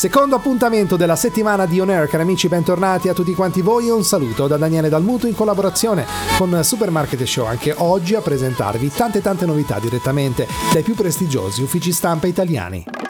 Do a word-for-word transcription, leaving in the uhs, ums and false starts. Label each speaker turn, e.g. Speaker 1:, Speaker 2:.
Speaker 1: Secondo appuntamento della settimana di On Air, cari amici, bentornati a tutti quanti voi e un saluto da Daniele Dalmuto in collaborazione con Supermarket Show, anche oggi a presentarvi tante tante novità direttamente dai più prestigiosi uffici stampa italiani.